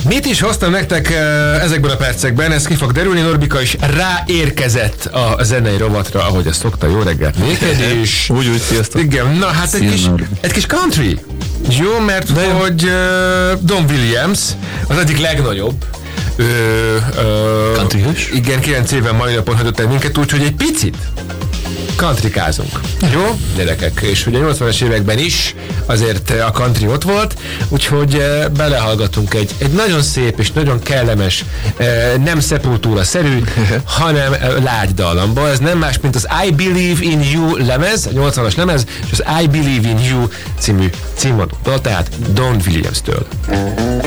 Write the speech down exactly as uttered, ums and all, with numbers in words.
Mit is hoztam nektek ezekben a percekben? Ez ki fog derülni. Norbika is ráérkezett a zenei rovatra, ahogy ezt szokta. Jó reggelt néked is. Úgy, úgy, sziasztok. Igen, na hát egy kis, egy kis country. Jó, mert De hogy uh, Don Williams az egyik legnagyobb Ö, ö, country hős? Igen, kilenc éven mai napon hagyott el minket, úgyhogy egy picit countrykázunk. Jó? Gyerekek. És ugye a nyolcvanas években is azért a country ott volt, úgyhogy belehallgatunk egy, egy nagyon szép és nagyon kellemes, nem Sepultura-szerű, hanem lágy dalamba. Ez nem más, mint az I Believe in You lemez, a nyolcvanas lemez, és az I Believe in You című címmadó dal, tehát Don Williams-től.